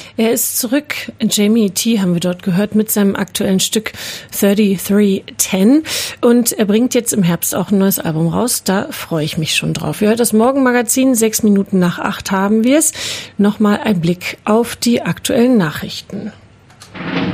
Er ist zurück. Jamie T. haben wir dort gehört mit seinem aktuellen Stück 3310. Und er bringt jetzt im Herbst auch ein neues Album raus. Da freue ich mich schon drauf. Ihr hört das Morgenmagazin. 6 Minuten nach 8 haben wir es. Nochmal ein Blick auf die aktuellen Nachrichten.